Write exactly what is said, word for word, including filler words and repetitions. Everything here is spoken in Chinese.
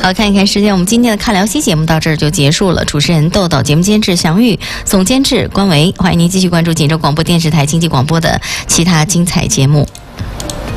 好，看一看时间，我们今天的看聊西节目到这儿就结束了。主持人豆豆，节目监制祥玉，总监制关维，欢迎您继续关注锦州广播电视台经济广播的其他精彩节目。